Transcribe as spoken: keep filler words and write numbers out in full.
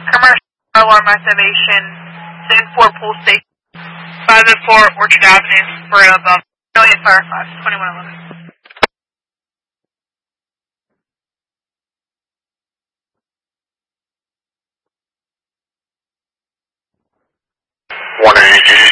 Commercial alarm activation, San four Pool Station, five and four Orchard Avenue, Pareto Bell. Million Fire five, twenty-one eleven. one eighty